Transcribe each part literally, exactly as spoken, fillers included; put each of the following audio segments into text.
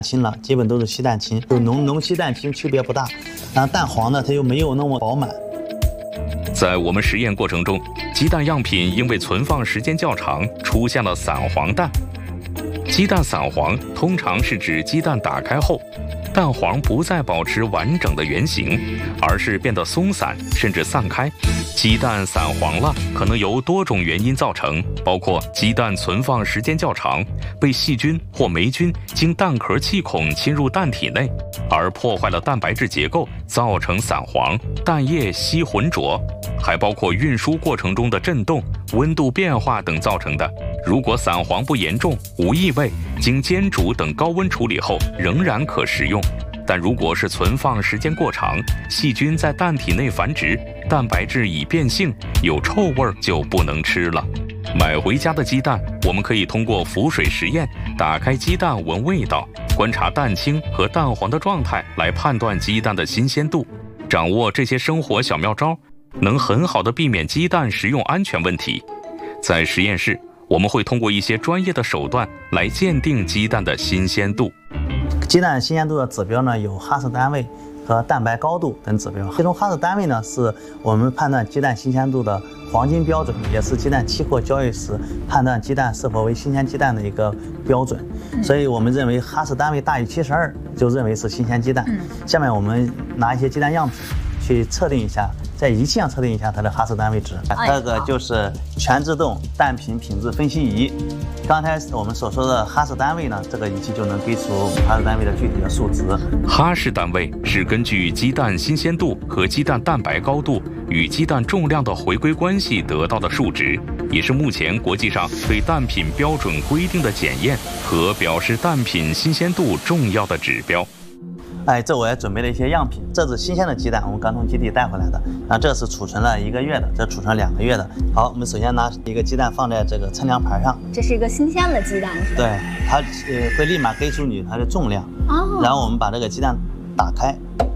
清了，基本都是稀蛋清，就浓浓稀蛋清区别不大。然后蛋黄呢，它又没有那么饱满。 在我们实验过程中，鸡蛋样品因为存放时间较长，出现了散黄蛋。鸡蛋散黄通常是指鸡蛋打开后，蛋黄不再保持完整的圆形，而是变得松散甚至散开。鸡蛋散黄了，可能由多种原因造成，包括鸡蛋存放时间较长，被细菌或霉菌经蛋壳气孔侵入蛋体内，而破坏了蛋白质结构，造成散黄、蛋液稀浑浊，还包括运输过程中的震动、温度变化等造成的。如果散黄不严重、无异味，经煎煮等高温处理后仍然可食用。但如果是存放时间过长，细菌在蛋体内繁殖，蛋白质已变性，有臭味就不能吃了。买回家的鸡蛋，我们可以通过浮水实验，打开鸡蛋闻味道，观察蛋清和蛋黄的状态来判断鸡蛋的新鲜度。掌握这些生活小妙招，能很好的避免鸡蛋食用安全问题。在实验室，我们会通过一些专业的手段来鉴定鸡蛋的新鲜度。 鸡蛋新鲜度的指标呢，有哈氏单位和蛋白高度等指标。其中哈氏单位呢，是我们判断鸡蛋新鲜度的黄金标准，也是鸡蛋期货交易时判断鸡蛋是否为新鲜鸡蛋的一个标准。所以我们认为哈氏单位大于七十二，就认为是新鲜鸡蛋。下面我们拿一些鸡蛋样品去测定一下，在仪器上测定一下它的哈氏单位值。这个就是全自动蛋品品质分析仪。刚才我们所说的哈氏单位呢，这个仪器就能给出哈氏单位的具体的数值。 哈氏单位是根据鸡蛋新鲜度和鸡蛋蛋白高度与鸡蛋重量的回归关系得到的数值，也是目前国际上对蛋品标准规定的检验和表示蛋品新鲜度重要的指标。 哎，这我也准备了一些样品，这是新鲜的鸡蛋，我们刚从基地带回来的。那这是储存了一个月的，这储存两个月的。好，我们首先拿一个鸡蛋放在这个称量盘上， 这是一个新鲜的鸡蛋，是吧？ 对，它呃会立马给出你它的重量。 哦。 然后我们把这个鸡蛋打开，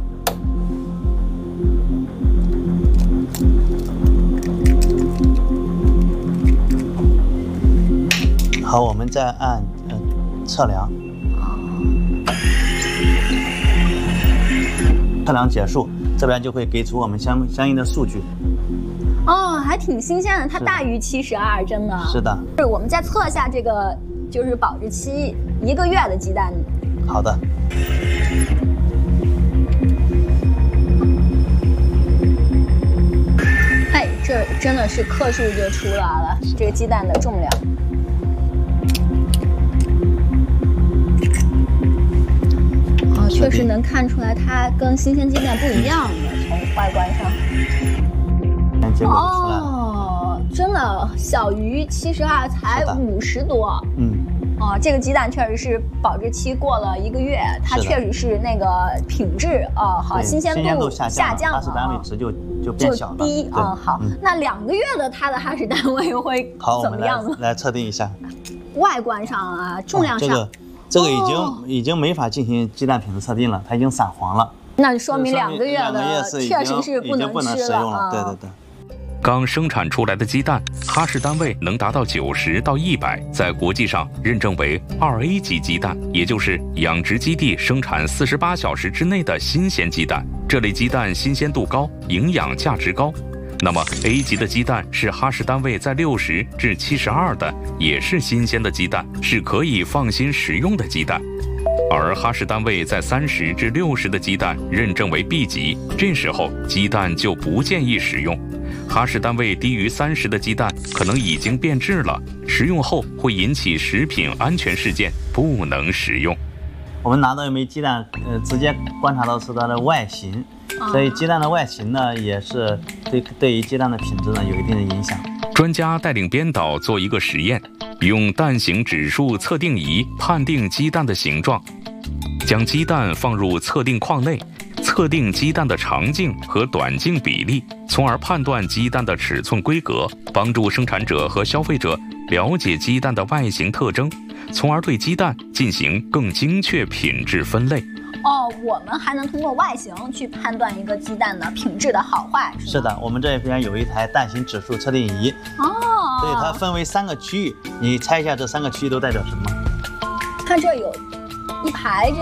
好，我们再按呃测量。测量结束，这边就会给出我们相相应的数据。 哦，还挺新鲜的，它大于七十二，真的。 是的。 是我们再测一下这个，就是保质期一个月的鸡蛋。 好的。 哎，这真的是克数就出来了，这个鸡蛋的重量。确实能看出来，它跟新鲜鸡蛋不一样的，从外观上。哦，真的小于七十二，才五十多。嗯。哦，这个鸡蛋确实是保质期过了一个月，它确实是那个品质哦，好，新鲜度下降了， 哈氏单位值就就变小了， 就低。嗯，好，那两个月的它的哈氏单位会怎么样呢？ 来测定一下。 外观上啊，重量上。 这个已经、哦、已经没法进行鸡蛋品质测定了，它已经散黄了。 那说明两个月的确实是不能吃了。 了对对对。 刚生产出来的鸡蛋，哈氏单位能达到九十到一百，在国际上认证为二 A 级鸡蛋，也就是养殖基地生产四十八小时之内的新鲜鸡蛋。这类鸡蛋新鲜度高，营养价值高。那么 A 级的鸡蛋是哈氏单位在六十至七十二的，也是新鲜的鸡蛋，是可以放心食用的鸡蛋。而哈氏单位在三十至六十的鸡蛋认证为 B 级，这时候鸡蛋就不建议食用。哈氏单位低于三十的鸡蛋可能已经变质了，食用后会引起食品安全事件，不能食用。 我们拿到一枚鸡蛋，呃，直接观察到是它的外形。所以鸡蛋的外形呢，也是对对于鸡蛋的品质呢有一定的影响。 专家带领编导做一个实验，用蛋形指数测定仪判定鸡蛋的形状，将鸡蛋放入测定框内，测定鸡蛋的长径和短径比例，从而判断鸡蛋的尺寸规格，帮助生产者和消费者了解鸡蛋的外形特征，从而对鸡蛋进行更精确品质分类。 哦，我们还能通过外形去判断一个鸡蛋的品质的好坏，是吗？ 是的，我们这边有一台蛋形指数测定仪。哦，所以它分为三个区域，你猜一下这三个区域都代表什么？ 看这有一排这